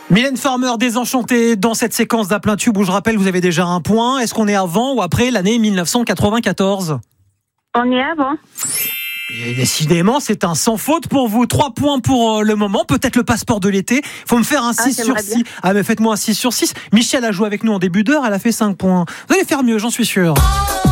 Mylène Farmer, Désenchantée, dans cette séquence d'À plein tube où je rappelle, vous avez déjà un point. Est-ce qu'on est avant ou après l'année 1994 ? On est avant. Et décidément, c'est un sans faute pour vous. 3 points pour le moment. Peut-être le passeport de l'été. Faut me faire un 6 sur 6. Ah, mais faites-moi un 6 sur 6. Michel a joué avec nous en début d'heure. Elle a fait 5 points. Vous allez faire mieux, j'en suis sûr.